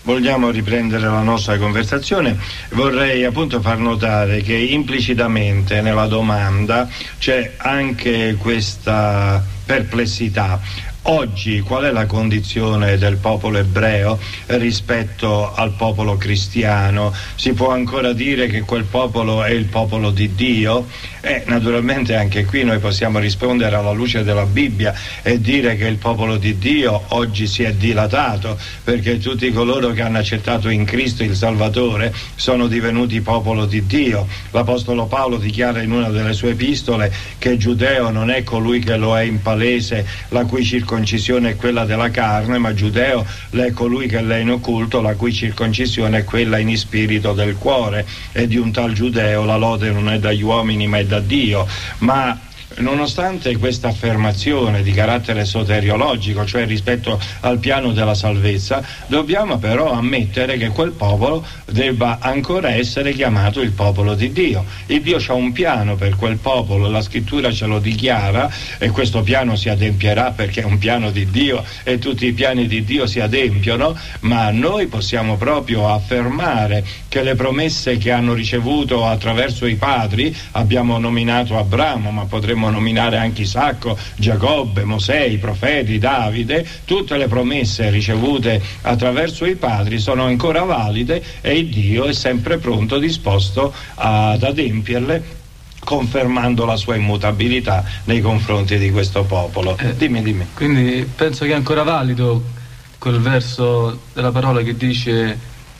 Vogliamo riprendere la nostra conversazione. Vorrei appunto far notare che implicitamente nella domanda c'è anche questa perplessità. Oggi qual è la condizione del popolo ebreo rispetto al popolo cristiano? Si può ancora dire che quel popolo è il popolo di Dio? Naturalmente anche qui noi possiamo rispondere alla luce della Bibbia e dire che il popolo di Dio oggi si è dilatato, perché tutti coloro che hanno accettato in Cristo il Salvatore sono divenuti popolo di Dio. L'Apostolo Paolo dichiara in una delle sue epistole che giudeo non è colui che lo è in palese, la cui circoncisione è quella della carne, ma giudeo è colui che l'è in occulto, la cui circoncisione è quella in spirito del cuore, e di un tal giudeo la lode non è dagli uomini ma è da Dio. Ma nonostante questa affermazione di carattere soteriologico, cioè rispetto al piano della salvezza, dobbiamo però ammettere che quel popolo debba ancora essere chiamato il popolo di Dio. Il Dio ha un piano per quel popolo, la scrittura ce lo dichiara, e questo piano si adempierà perché è un piano di Dio e tutti i piani di Dio si adempiono, ma noi possiamo proprio affermare che le promesse che hanno ricevuto attraverso i padri, abbiamo nominato Abramo, ma potremmo nominare anche Isacco, Giacobbe, Mosè, i profeti, Davide, tutte le promesse ricevute attraverso i padri sono ancora valide e Dio è sempre pronto, disposto ad adempierle, confermando la sua immutabilità nei confronti di questo popolo. Dimmi. Quindi penso che è ancora valido quel verso della parola che dice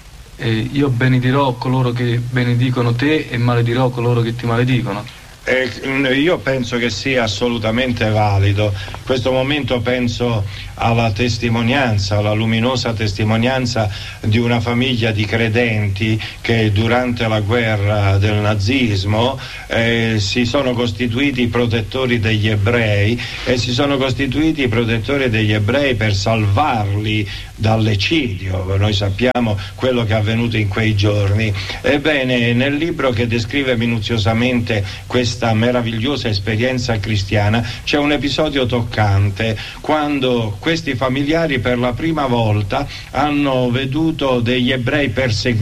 io benedirò coloro che benedicono te e maledirò coloro che ti maledicono. Io penso che sia assolutamente valido. In questo momento penso alla testimonianza, alla luminosa testimonianza di una famiglia di credenti che durante la guerra del nazismo si sono costituiti protettori degli ebrei, e si sono costituiti protettori degli ebrei per salvarli dall'eccidio. Noi sappiamo quello che è avvenuto in quei giorni. Ebbene, nel libro che descrive minuziosamente questa meravigliosa esperienza cristiana c'è un episodio toccante, quando questi familiari per la prima volta hanno veduto degli ebrei perseguiti